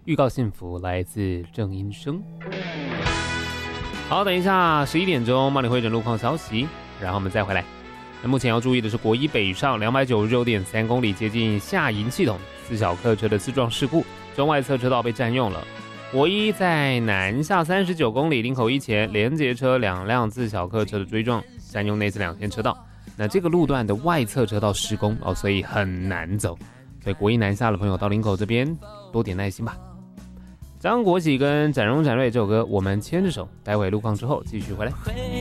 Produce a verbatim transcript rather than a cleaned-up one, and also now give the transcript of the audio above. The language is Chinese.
预告幸福来自郑音生。好，等一下十一点钟帮你会诊路况消息，然后我们再回来。那目前要注意的是，国一北上两百九十九点三公里接近下营系统自小客车的自撞事故，中外侧车道被占用了。国一在南下三十九公里林口一前，连结车两辆自小客车的追撞，占用内侧两线车道。那这个路段的外侧车道施工哦，所以很难走。所以国一南下的朋友到林口这边多点耐心吧。张国喜跟展荣展瑞这首歌，我们牵着手，待会路况之后继续回来。